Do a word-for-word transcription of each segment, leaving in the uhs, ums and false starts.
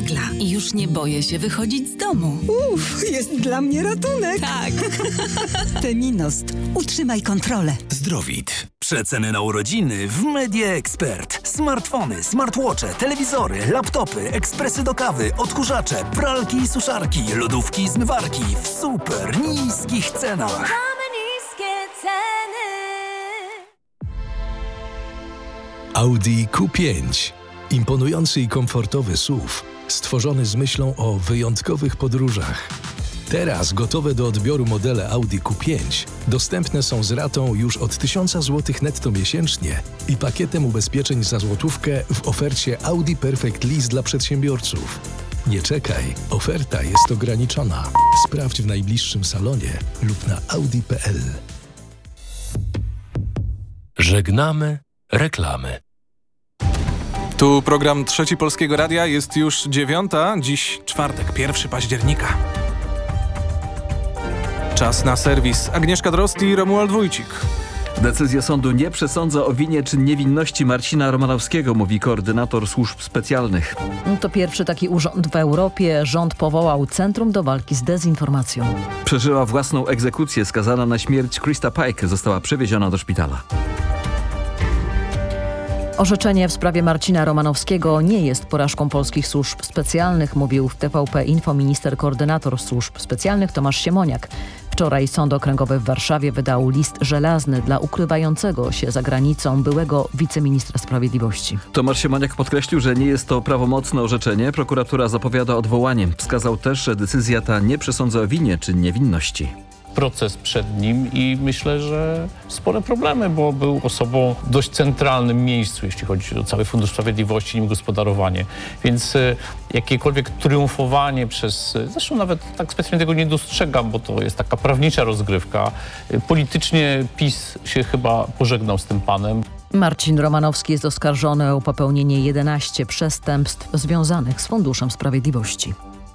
węgla i już nie boję się wychodzić z domu. Uff, jest dla mnie ratunek. Tak. Feminost. Utrzymaj kontrolę. Zdrowit. Przeceny na urodziny w Media Expert. Smartfony, smartwatche, telewizory, laptopy, ekspresy do kawy, odkurzacze, pralki i suszarki, lodówki i zmywarki w super niskich cenach. Mamy niskie ceny. Audi Q pięć. Imponujący i komfortowy S U V, stworzony z myślą o wyjątkowych podróżach. Teraz gotowe do odbioru modele Audi Q pięć dostępne są z ratą już od tysiąc złotych netto miesięcznie i pakietem ubezpieczeń za złotówkę w ofercie Audi Perfect Lease dla przedsiębiorców. Nie czekaj, oferta jest ograniczona. Sprawdź w najbliższym salonie lub na audi kropka p l. Żegnamy reklamy. Tu program Trzeci Polskiego Radia, jest już dziewiąta, dziś czwartek, pierwszego października. Czas na serwis. Agnieszka Drozd i Romuald Wójcik. Decyzja sądu nie przesądza o winie czy niewinności Marcina Romanowskiego, mówi koordynator służb specjalnych. To pierwszy taki urząd w Europie. Rząd powołał Centrum do Walki z Dezinformacją. Przeżyła własną egzekucję. Skazana na śmierć Krista Pike została przewieziona do szpitala. Orzeczenie w sprawie Marcina Romanowskiego nie jest porażką polskich służb specjalnych, mówił w T V P Info minister koordynator służb specjalnych Tomasz Siemoniak. Wczoraj Sąd Okręgowy w Warszawie wydał list żelazny dla ukrywającego się za granicą byłego wiceministra sprawiedliwości. Tomasz Siemoniak podkreślił, że nie jest to prawomocne orzeczenie. Prokuratura zapowiada odwołanie. Wskazał też, że decyzja ta nie przesądza o winie czy niewinności. Proces przed nim i myślę, że spore problemy, bo był osobą w dość centralnym miejscu, jeśli chodzi o cały Fundusz Sprawiedliwości, nim gospodarowanie. Więc e, jakiekolwiek triumfowanie przez, zresztą nawet tak specjalnie tego nie dostrzegam, bo to jest taka prawnicza rozgrywka. E, politycznie PiS się chyba pożegnał z tym panem. Marcin Romanowski jest oskarżony o popełnienie jedenastu przestępstw związanych z Funduszem Sprawiedliwości.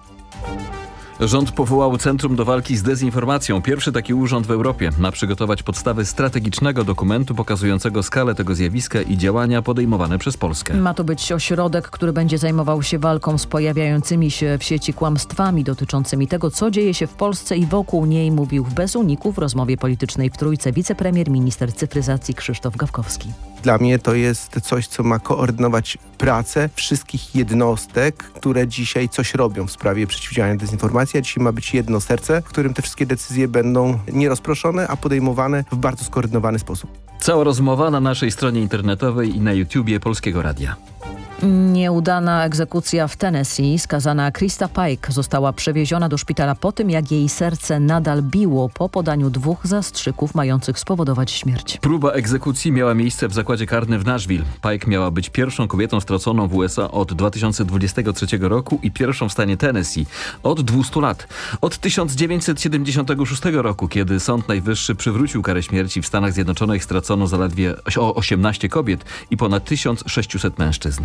Rząd powołał Centrum do Walki z Dezinformacją. Pierwszy taki urząd w Europie. Ma przygotować podstawy strategicznego dokumentu pokazującego skalę tego zjawiska i działania podejmowane przez Polskę. Ma to być ośrodek, który będzie zajmował się walką z pojawiającymi się w sieci kłamstwami dotyczącymi tego, co dzieje się w Polsce i wokół niej, mówił bez uniku w rozmowie politycznej w Trójce wicepremier, minister cyfryzacji Krzysztof Gawkowski. Dla mnie to jest coś, co ma koordynować pracę wszystkich jednostek, które dzisiaj coś robią w sprawie przeciwdziałania dezinformacji. A dzisiaj ma być jedno serce, w którym te wszystkie decyzje będą nie rozproszone, a podejmowane w bardzo skoordynowany sposób. Cała rozmowa na naszej stronie internetowej i na YouTubie Polskiego Radia. Nieudana egzekucja w Tennessee. Skazana Krista Pike została przewieziona do szpitala po tym, jak jej serce nadal biło po podaniu dwóch zastrzyków mających spowodować śmierć. Próba egzekucji miała miejsce w zakładzie karnym w Nashville. Pike miała być pierwszą kobietą straconą w U S A od dwa tysiące dwudziestego trzeciego roku i pierwszą w stanie Tennessee od dwustu lat. Od tysiąc dziewięćset siedemdziesiątego szóstego roku, kiedy Sąd Najwyższy przywrócił karę śmierci, w Stanach Zjednoczonych stracono zaledwie osiemnaście kobiet i ponad tysiąc sześciuset mężczyzn.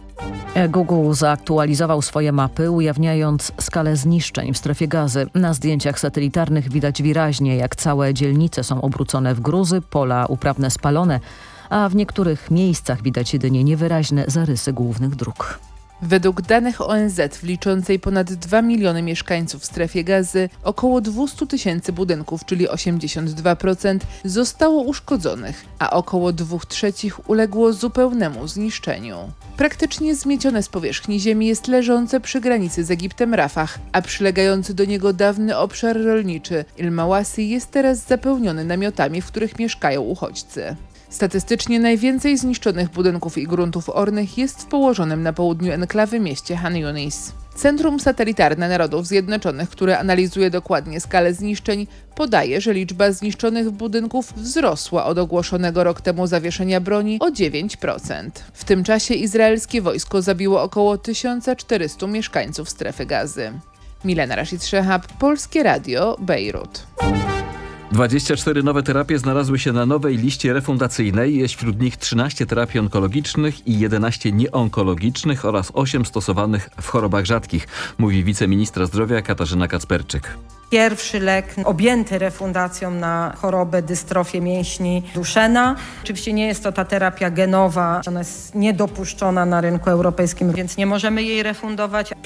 Google zaktualizował swoje mapy, ujawniając skalę zniszczeń w strefie Gazy. Na zdjęciach satelitarnych widać wyraźnie, jak całe dzielnice są obrócone w gruzy, pola uprawne spalone, a w niektórych miejscach widać jedynie niewyraźne zarysy głównych dróg. Według danych O N Z liczącej ponad dwa miliony mieszkańców w strefie Gazy, około dwieście tysięcy budynków, czyli osiemdziesiąt dwa procent, zostało uszkodzonych, a około dwóch trzecich uległo zupełnemu zniszczeniu. Praktycznie zmiecione z powierzchni ziemi jest leżące przy granicy z Egiptem Rafah, a przylegający do niego dawny obszar rolniczy Il-Mawasi jest teraz zapełniony namiotami, w których mieszkają uchodźcy. Statystycznie najwięcej zniszczonych budynków i gruntów ornych jest w położonym na południu enklawy mieście Han Yunis. Centrum Satelitarne Narodów Zjednoczonych, które analizuje dokładnie skalę zniszczeń, podaje, że liczba zniszczonych budynków wzrosła od ogłoszonego rok temu zawieszenia broni o dziewięć procent. W tym czasie izraelskie wojsko zabiło około tysiąc czterystu mieszkańców strefy Gazy. Milena Rashid-Szehab, Polskie Radio, Bejrut. dwadzieścia cztery nowe terapie znalazły się na nowej liście refundacyjnej. Jest wśród nich trzynaście terapii onkologicznych i jedenaście nieonkologicznych oraz osiem stosowanych w chorobach rzadkich, mówi wiceministra zdrowia Katarzyna Kacperczyk. Pierwszy lek objęty refundacją na chorobę dystrofię mięśni Duchena. Oczywiście nie jest to ta terapia genowa, ona jest niedopuszczona na rynku europejskim, więc nie możemy jej refundować.